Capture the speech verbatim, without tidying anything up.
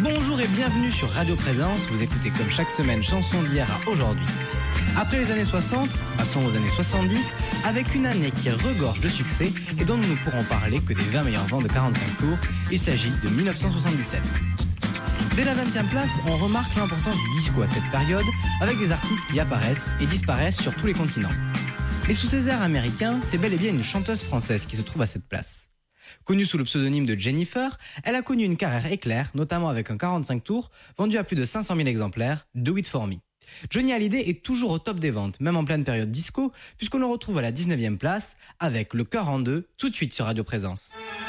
Bonjour et bienvenue sur Radio Présence, vous écoutez comme chaque semaine Chansons d'hier à aujourd'hui. Après les années soixante, passons aux années soixante-dix, avec une année qui regorge de succès et dont nous ne pourrons parler que des vingt meilleures ventes de quarante-cinq tours, il s'agit de dix-neuf cent soixante-dix-sept. Dès la vingtième place, on remarque l'importance du disco à cette période, avec des artistes qui apparaissent et disparaissent sur tous les continents. Mais sous ces airs américains, c'est bel et bien une chanteuse française qui se trouve à cette place. Connue sous le pseudonyme de Jennifer, elle a connu une carrière éclair, notamment avec un quarante-cinq tours, vendu à plus de cinq cent mille exemplaires, Do It For Me. Johnny Hallyday est toujours au top des ventes, même en pleine période disco, puisqu'on le retrouve à la dix-neuvième place, avec Le Cœur en deux, tout de suite sur Radio Présence.